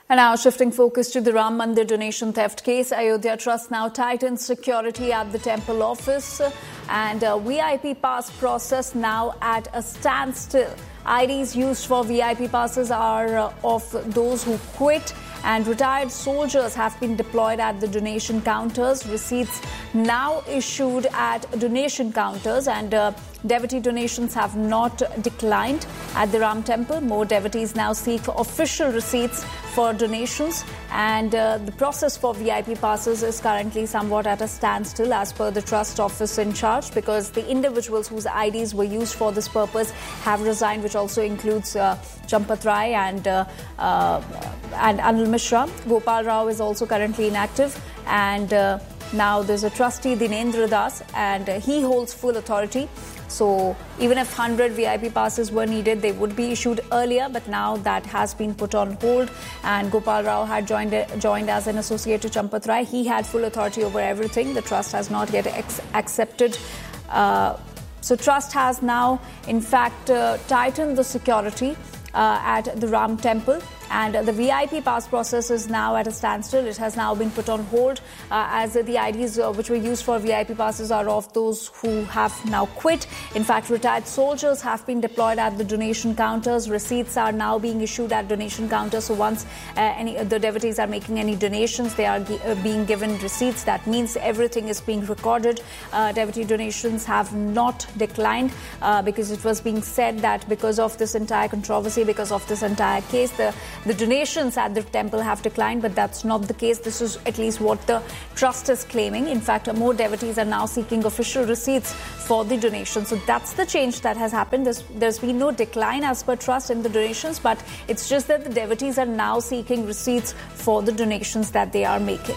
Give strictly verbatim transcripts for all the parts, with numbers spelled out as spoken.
And now shifting focus to the Ram Mandir donation theft case, Ayodhya Trust now tightens security at the temple office and uh, V I P pass process now at a standstill. I Ds used for V I P passes are uh, of those who quit, and retired soldiers have been deployed at the donation counters. Receipts now issued at donation counters, and uh, devotee donations have not declined at the Ram Temple. More devotees now seek for official receipts for donations, and uh, the process for V I P passes is currently somewhat at a standstill as per the trust office in charge, because the individuals whose I Ds were used for this purpose have resigned, which also includes uh, Champat Rai and uh, uh, and Anil Mishra. Gopal Rao is also currently inactive, and uh, now there's a trustee, Dinendra Das, and uh, he holds full authority. So even if one hundred V I P passes were needed, they would be issued earlier, but now that has been put on hold. And Gopal Rao had joined joined as an associate to Champat Rai. He had full authority over everything. The trust has not yet ex- accepted. Uh, so trust has now, in fact, uh, tightened the security uh, at the Ram Temple. And the V I P pass process is now at a standstill. It has now been put on hold uh, as the I Ds uh, which were used for V I P passes are of those who have now quit. In fact, retired soldiers have been deployed at the donation counters. Receipts are now being issued at donation counters. So once uh, any the devotees are making any donations, they are ge- uh, being given receipts. That means everything is being recorded. Uh, devotee donations have not declined uh, because it was being said that because of this entire controversy, because of this entire case, the The donations at the temple have declined, but that's not the case. This is at least what the trust is claiming. In fact, more devotees are now seeking official receipts for the donations. So that's the change that has happened. There's, there's been no decline as per trust in the donations, but it's just that the devotees are now seeking receipts for the donations that they are making.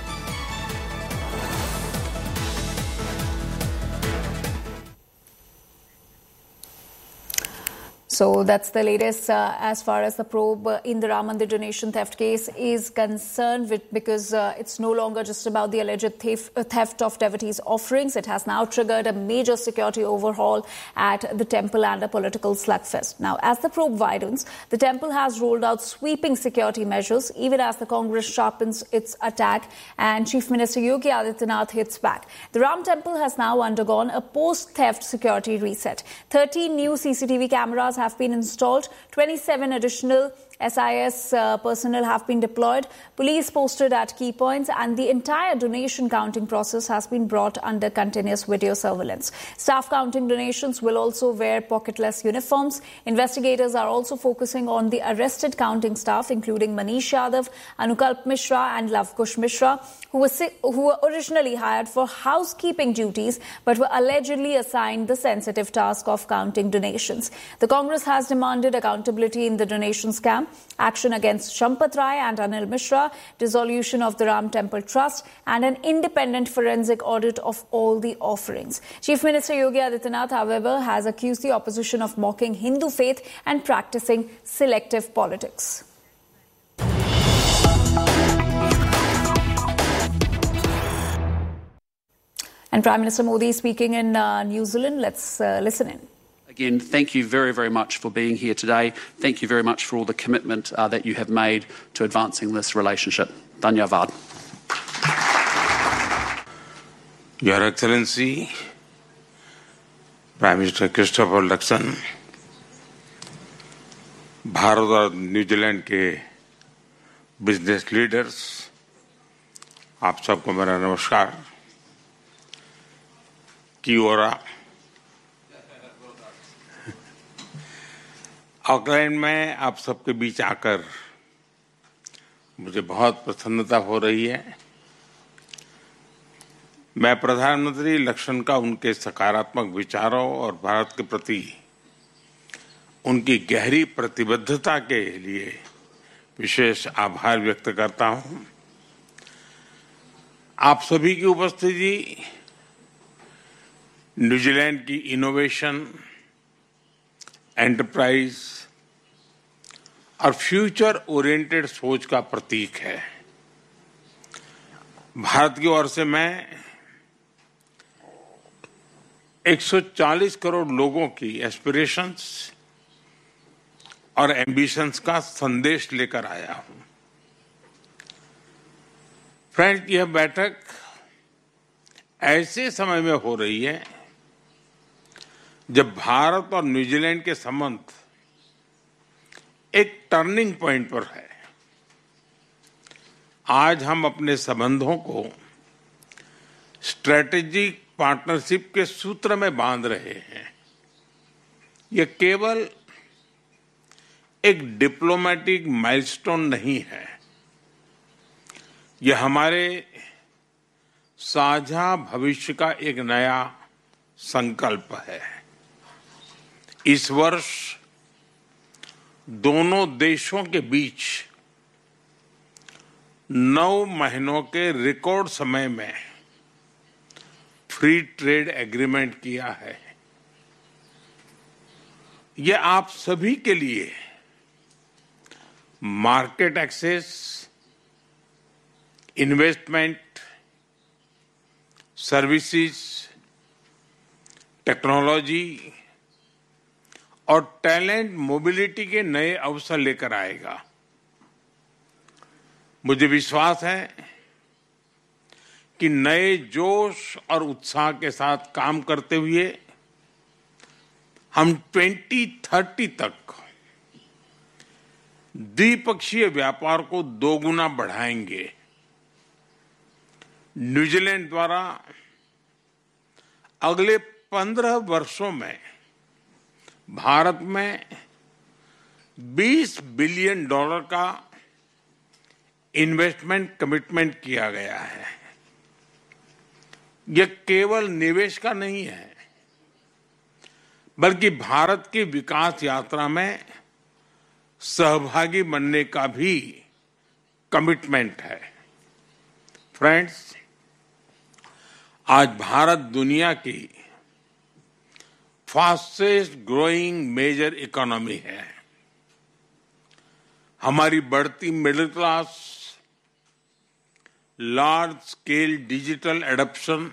So that's the latest uh, as far as the probe uh, in the Ram Mandir donation theft case is concerned, with, because uh, it's no longer just about the alleged theft, uh, theft of devotees' offerings. It has now triggered a major security overhaul at the temple and a political slugfest. Now, as the probe widens, the temple has rolled out sweeping security measures, even as the Congress sharpens its attack and Chief Minister Yogi Adityanath hits back. The Ram Temple has now undergone a post-theft security reset. thirteen new C C T V cameras have been installed, twenty-seven additional S I S uh, personnel have been deployed, police posted at key points, and the entire donation counting process has been brought under continuous video surveillance. Staff counting donations will also wear pocketless uniforms. Investigators are also focusing on the arrested counting staff, including Manish Yadav, Anukalp Mishra and Lavkush Mishra, who were, si- who were originally hired for housekeeping duties but were allegedly assigned the sensitive task of counting donations. The Congress has demanded accountability in the donation scam, action against Champat Rai and Anil Mishra, dissolution of the Ram Temple Trust, and an independent forensic audit of all the offerings. Chief Minister Yogi Adityanath, however, has accused the opposition of mocking Hindu faith and practicing selective politics. And Prime Minister Modi speaking in uh, New Zealand. Let's uh, listen in. Again, thank you very, very much for being here today. Thank you very much for all the commitment uh, that you have made to advancing this relationship. Dhanyavad. Your Excellency, Prime Minister Christopher Luxon, Bharat और New Zealand के business leaders, आप सबको मेरा नमस्कार. कियोरा. Auckland में आप सबके बीच आकर मुझे बहुत प्रसन्नता हो रही है. मैं प्रधानमंत्री लक्ष्मण का उनके सकारात्मक विचारों और भारत के प्रति उनकी गहरी प्रतिबद्धता के लिए विशेष आभार व्यक्त करता हूं. आप सभी की उपस्थिति न्यूजीलैंड की इनोवेशन, एंटरप्राइज और फ्यूचर ओरिएंटेड सोच का प्रतीक है. भारत की ओर से मैं एक सौ चालीस करोड़ लोगों की एस्पिरेशंस और एम्बिशंस का संदेश लेकर आया हूं. फ्रेंड्स, यह बैठक ऐसे समय में हो रही है जब भारत और न्यूजीलैंड के संबंध एक टर्निंग पॉइंट पर है। आज हम अपने संबंधों को स्ट्रेटेजिक पार्टनरशिप के सूत्र में बांध रहे हैं। यह केवल एक डिप्लोमेटिक माइलस्टोन नहीं है, यह हमारे साझा भविष्य का एक नया संकल्प है। इस वर्ष दोनों देशों के बीच नौ महीनों के रिकॉर्ड समय में फ्री ट्रेड एग्रीमेंट किया है। यह आप सभी के लिए market access, investment, services, technology और टैलेंट मोबिलिटी के नए अवसर लेकर आएगा। मुझे विश्वास है कि नए जोश और उत्साह के साथ काम करते हुए हम दो हज़ार तीस तक द्विपक्षीय व्यापार को दोगुना बढ़ाएंगे। न्यूजीलैंड द्वारा अगले पंद्रह वर्षों में भारत में बीस बिलियन डॉलर का इन्वेस्टमेंट कमिटमेंट किया गया है। यह केवल निवेश का नहीं है, बल्कि भारत की विकास यात्रा में सहभागी बनने का भी कमिटमेंट है। फ्रेंड्स, आज भारत दुनिया की फास्टेस्ट ग्रोइंग मेजर इकोनॉमी है। हमारी बढ़ती middle class, large scale digital adoption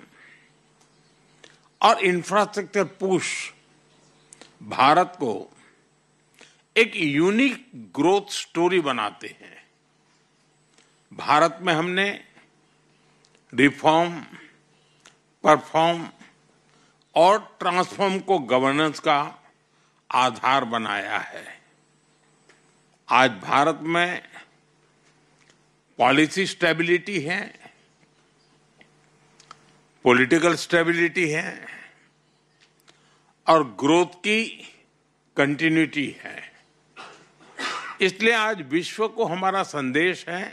और इंफ्रास्ट्रक्चर पुश भारत को एक यूनिक ग्रोथ स्टोरी बनाते हैं। भारत में हमने रिफॉर्म, परफॉर्म और ट्रांसफॉर्म को गवर्नेंस का आधार बनाया है। आज भारत में पॉलिसी स्टेबिलिटी है, पॉलिटिकल स्टेबिलिटी है और ग्रोथ की कंटिन्यूटी है। इसलिए आज विश्व को हमारा संदेश है,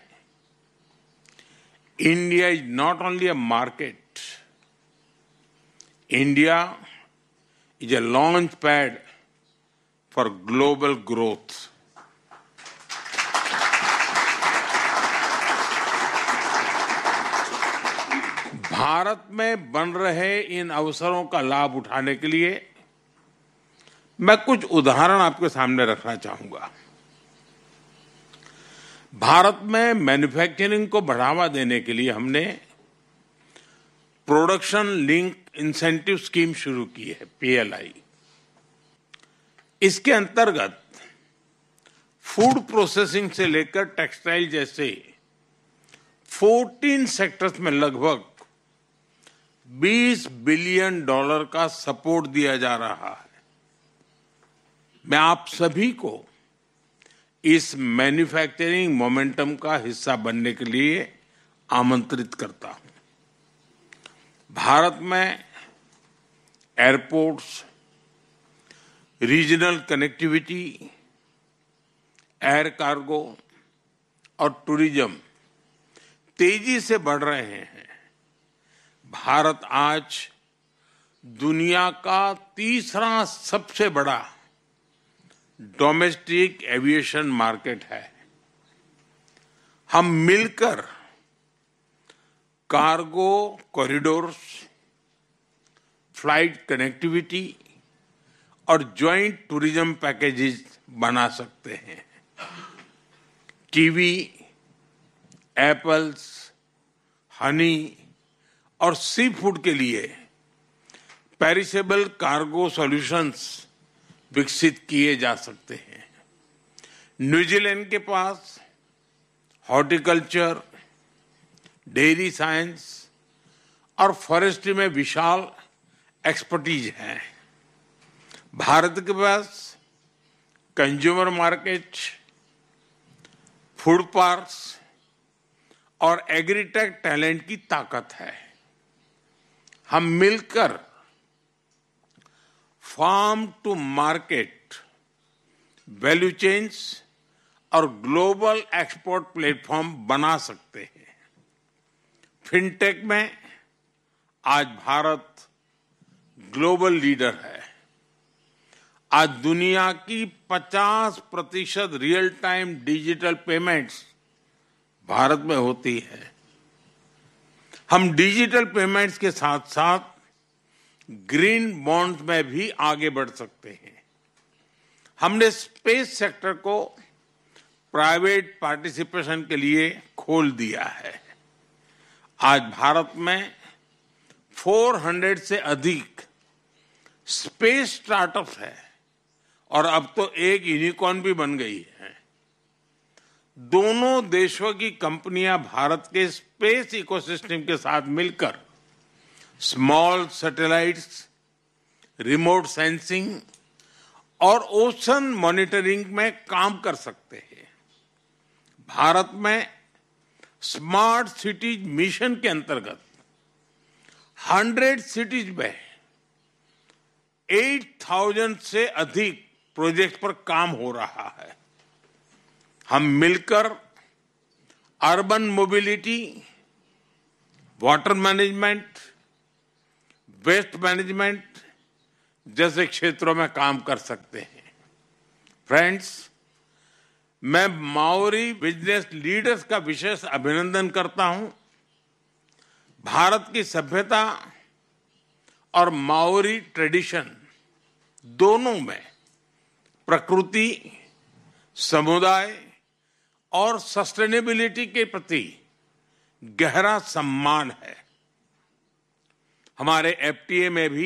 India is not only a market, India is a launch pad for global growth. Bharat में बन रहे इन अवसरों का लाभ उठाने के लिए मैं कुछ उदाहरण आपके सामने रखना चाहूंगा। भारत में मैन्युफैक्चरिंग को बढ़ावा देने के लिए हमने प्रोडक्शन लिंक इंसेंटिव स्कीम शुरू की है, पी एल आई। इसके अंतर्गत फूड प्रोसेसिंग से लेकर टेक्सटाइल जैसे चौदह सेक्टर्स में लगभग बीस बिलियन डॉलर का सपोर्ट दिया जा रहा है। मैं आप सभी को इस मैन्युफैक्चरिंग मोमेंटम का हिस्सा बनने के लिए आमंत्रित करता हूं। भारत में airports, regional connectivity, air cargo और टूरिज्म तेजी से बढ़ रहे हैं। भारत आज दुनिया का तीसरा सबसे बड़ा डोमेस्टिक एविएशन मार्केट है। हम मिलकर कार्गो कॉरिडोर्स, फ्लाइट कनेक्टिविटी और ज्वाइंट टूरिज्म पैकेजेस बना सकते हैं। कीवी, एप्पल्स, हनी और सी फूड के लिए पेरिशेबल कार्गो सॉल्यूशंस विकसित किए जा सकते हैं। न्यूजीलैंड के पास हॉर्टिकल्चर, डेयरी साइंस और फॉरेस्ट्री में विशाल एक्सपर्टीज है। भारत के पास कंज्यूमर मार्केट, फूड पार्क्स और एग्रीटेक टैलेंट की ताकत है। हम मिलकर farm to market, value chains और ग्लोबल एक्सपोर्ट प्लेटफॉर्म बना सकते हैं। फिनटेक में आज भारत ग्लोबल लीडर है। आज दुनिया की पचास प्रतिशत real time digital payments Bharat में होती है। हम डिजिटल पेमेंट्स के साथ साथ ग्रीन बॉन्ड में भी आगे बढ़ सकते हैं। हमने स्पेस सेक्टर को प्राइवेट पार्टिसिपेशन के लिए खोल दिया है। आज भारत में चार सौ से अधिक स्पेस स्टार्टअप्स है और अब तो एक यूनिकॉर्न भी बन गई है। दोनों देशों की कंपनियां भारत के स्पेस इकोसिस्टम के साथ मिलकर स्मॉल सैटेलाइट्स, रिमोट सेंसिंग और ओशन मॉनिटरिंग में काम कर सकते हैं। भारत में स्मार्ट सिटीज मिशन के अंतर्गत सौ सिटीज में आठ हज़ार से अधिक प्रोजेक्ट पर काम हो रहा है। हम मिलकर urban mobility, water management, waste management जैसे क्षेत्रों में काम कर सकते हैं। फ्रेंड्स, मैं माओरी बिजनेस लीडर्स का विशेष अभिनंदन करता हूं। भारत की सभ्यता और माओरी ट्रेडिशन दोनों में प्रकृति, समुदाय और सस्टेनेबिलिटी के प्रति गहरा सम्मान है। हमारे एफटीए में भी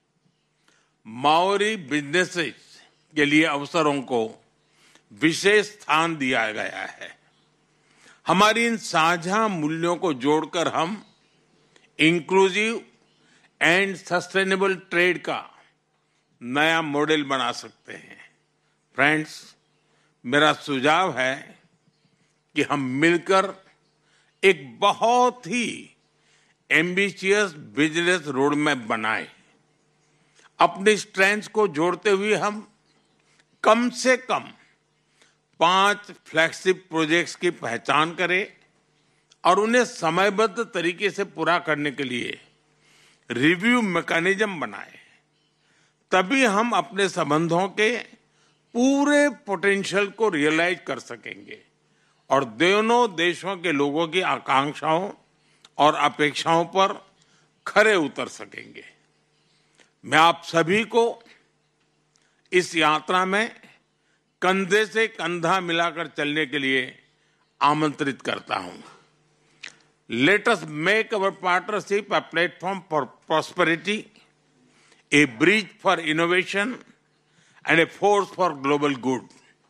माओरी बिजनेसेस के लिए अवसरों को विशेष स्थान दिया गया है। हमारी इन साझा मूल्यों को जोड़कर हम इंक्लूसिव एंड सस्टेनेबल ट्रेड का नया मॉडल बना सकते हैं। फ्रेंड्स, मेरा सुझाव है कि हम मिलकर एक बहुत ही एम्बिशियस बिजनेस रोड मैप बनाएं। अपनी स्ट्रेंथ को जोड़ते हुए हम कम से कम पांच फ्लैगशिप प्रोजेक्ट्स की पहचान करें और उन्हें समयबद्ध तरीके से पूरा करने के लिए रिव्यू मैकेनिज्म बनाएं। तभी हम अपने संबंधों के पूरे पोटेंशियल को रियलाइज कर सकेंगे और दोनों देशों के लोगों की आकांक्षाओं और अपेक्षाओं पर खरे उतर सकेंगे। मैं आप सभी को इस यात्रा में कंधे से कंधा मिलाकर चलने के लिए आमंत्रित करता हूं। Let us make our partnership a platform for prosperity, A bridge for innovation and a force for global good.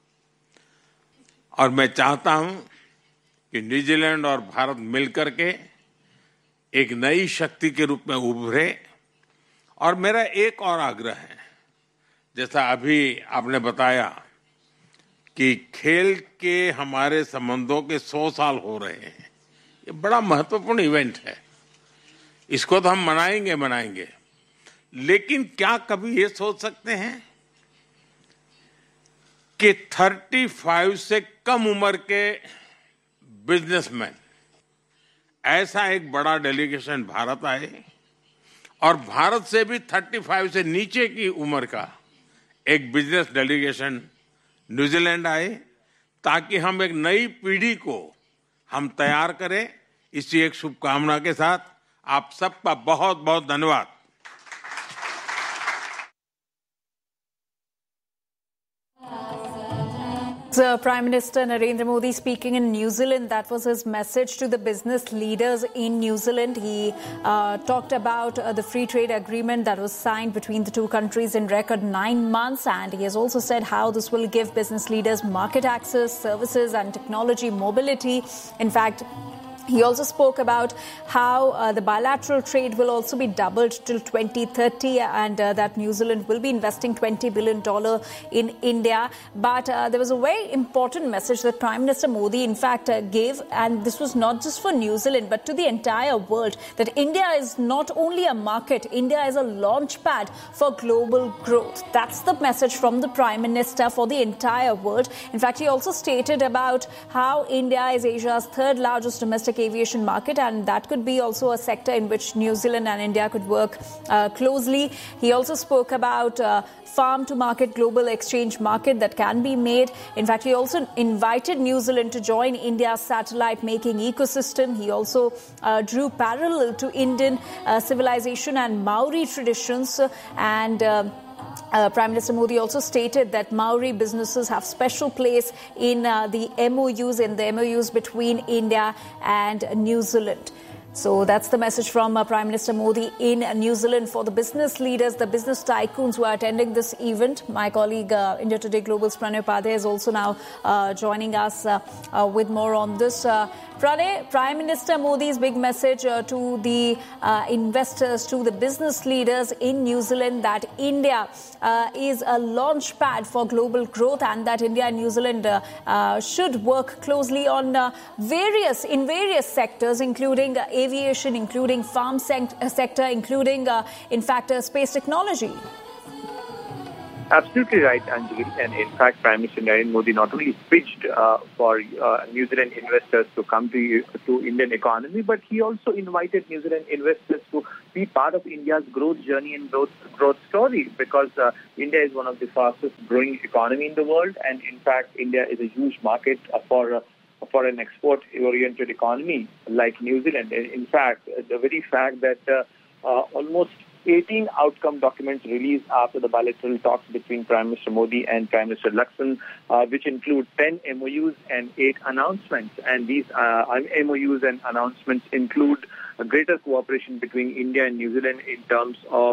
और मैं चाहता हूं कि न्यूजीलैंड और भारत मिलकर के एक नई शक्ति के रूप में उभरे। और मेरा एक और आग्रह है, जैसा अभी आपने बताया कि खेल के हमारे संबंधों के सौ साल हो रहे हैं, ये बड़ा महत्वपूर्ण इवेंट है। इसको तो हम मनाएंगे मनाएंगे लेकिन क्या कभी ये सोच सकते हैं कि पैंतीस से कम उम्र के बिजनेसमैन ऐसा एक बड़ा डेलीगेशन भारत आए और भारत से भी पैंतीस से नीचे की उम्र का एक बिजनेस डेलीगेशन न्यूजीलैंड आए, ताकि हम एक नई पीढ़ी को हम तैयार करें। इसी एक शुभकामना के साथ आप सबका बहुत बहुत धन्यवाद। Uh, Prime Minister Narendra Modi speaking in New Zealand. That was his message to the business leaders in New Zealand. He uh, talked about uh, the free trade agreement that was signed between the two countries in record nine months. And he has also said how this will give business leaders market access, services and technology mobility. In fact, He also spoke about how uh, the bilateral trade will also be doubled till twenty thirty and uh, that New Zealand will be investing twenty billion dollars in India. But uh, there was a very important message that Prime Minister Modi, in fact, uh, gave, and this was not just for New Zealand, but to the entire world, that India is not only a market, India is a launch pad for global growth. That's the message from the Prime Minister for the entire world. In fact, he also stated about how India is Asia's third largest domestic aviation market, and that could be also a sector in which New Zealand and India could work uh, closely. He also spoke about uh, farm to market global exchange market that can be made. In fact, he also invited New Zealand to join India's satellite making ecosystem. He also uh, drew parallel to Indian uh, civilization and Maori traditions, uh, and uh, Uh, Prime Minister Modi also stated that Maori businesses have special place in uh, the M O Us, in the M O Us between India and New Zealand. So that's the message from uh, Prime Minister Modi in uh, New Zealand for the business leaders, the business tycoons who are attending this event. My colleague, uh, India Today Global's Pranay Upadhyay, is also now uh, joining us uh, uh, with more on this. Uh, Pranay, Prime Minister Modi's big message uh, to the uh, investors, to the business leaders in New Zealand, that India uh, is a launch pad for global growth, and that India and New Zealand uh, uh, should work closely on uh, various, in various sectors, including uh, aviation, including farm sector, including, uh, in fact, uh, space technology. Absolutely right, Anjali. And in fact, Prime Minister Narendra Modi not only pitched uh, for uh, New Zealand investors to come to, to Indian economy, but he also invited New Zealand investors to be part of India's growth journey and growth growth story, because uh, India is one of the fastest growing economy in the world, and in fact, India is a huge market uh, for uh, for an export-oriented economy like New Zealand. In fact, the very fact that uh, uh, almost eighteen outcome documents released after the bilateral talks between Prime Minister Modi and Prime Minister Lakson, uh, which include ten M O Us and eight announcements. And these uh, M O Us and announcements include a greater cooperation between India and New Zealand in terms of